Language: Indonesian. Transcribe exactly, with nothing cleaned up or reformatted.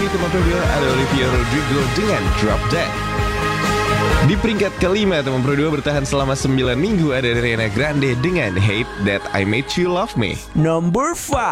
teman Pro dua ada Olivia Rodrigo dengan Drop Dead. Di peringkat kelima teman Pro dua bertahan selama sembilan minggu ada Ariana Grande dengan Hate That I Made You Love Me. Number five.